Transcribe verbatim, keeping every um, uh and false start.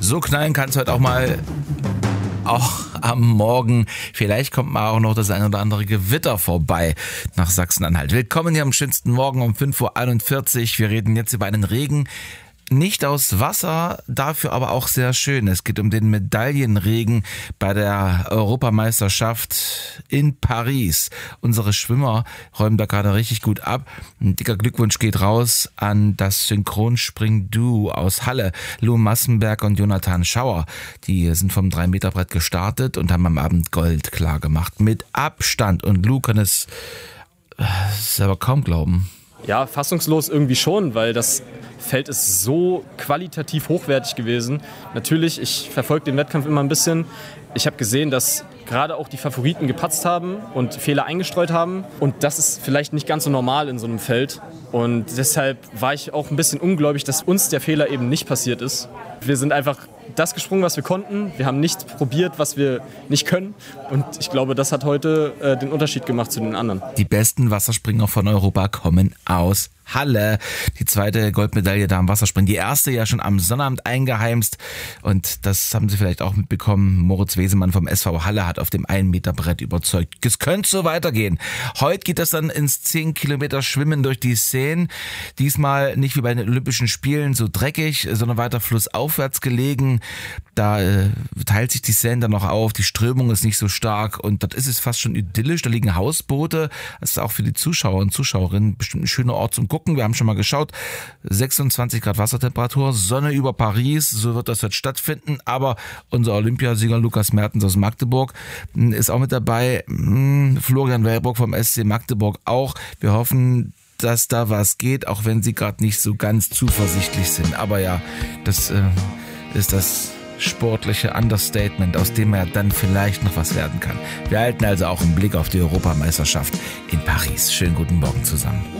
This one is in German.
So knallen kann es heute auch mal, auch am Morgen. Vielleicht kommt mal auch noch das ein oder andere Gewitter vorbei nach Sachsen-Anhalt. Willkommen hier am schönsten Morgen um fünf Uhr einundvierzig. Wir reden jetzt über einen Regen. Nicht aus Wasser, dafür aber auch sehr schön. Es geht um den Medaillenregen bei der Europameisterschaft in Paris. Unsere Schwimmer räumen da gerade richtig gut ab. Ein dicker Glückwunsch geht raus an das Synchronspring-Duo aus Halle. Lou Massenberg und Jonathan Schauer. Die sind vom drei Meter Brett gestartet und haben am Abend Gold klar gemacht. Mit Abstand. Und Lou kann es selber kaum glauben. Ja, fassungslos irgendwie schon, weil das Feld ist so qualitativ hochwertig gewesen. Natürlich, ich verfolge den Wettkampf immer ein bisschen. Ich habe gesehen, dass gerade auch die Favoriten gepatzt haben und Fehler eingestreut haben. Und das ist vielleicht nicht ganz so normal in so einem Feld. Und deshalb war ich auch ein bisschen ungläubig, dass uns der Fehler eben nicht passiert ist. Wir sind einfach das gesprungen, was wir konnten. Wir haben nichts probiert, was wir nicht können. Und ich glaube, das hat heute äh, den Unterschied gemacht zu den anderen. Die besten Wasserspringer von Europa kommen aus Halle. Die zweite Goldmedaille da am Wasserspringen. Die erste ja schon am Sonnabend eingeheimst. Und das haben Sie vielleicht auch mitbekommen. Moritz Wesemann vom S V Halle hat auf dem ein Meter Brett überzeugt. Es könnte so weitergehen. Heute geht es dann ins zehn Kilometer Schwimmen durch die Seine. Diesmal nicht wie bei den Olympischen Spielen so dreckig, sondern weiter flussaufwärts gelegen. Da äh, teilt sich die Seine dann noch auf. Die Strömung ist nicht so stark. Und dort ist es fast schon idyllisch. Da liegen Hausboote. Das ist auch für die Zuschauer und Zuschauerinnen bestimmt ein schöner Ort zum Gucken. Wir haben schon mal geschaut. sechsundzwanzig Grad Wassertemperatur, Sonne über Paris. So wird das jetzt stattfinden. Aber unser Olympiasieger Lukas Mertens aus Magdeburg ist auch mit dabei. Florian Wellbrock vom S C Magdeburg auch. Wir hoffen, dass da was geht, auch wenn sie gerade nicht so ganz zuversichtlich sind. Aber ja, das äh, ist das sportliche Understatement, aus dem er dann vielleicht noch was werden kann. Wir halten also auch einen Blick auf die Europameisterschaft in Paris. Schönen guten Morgen zusammen.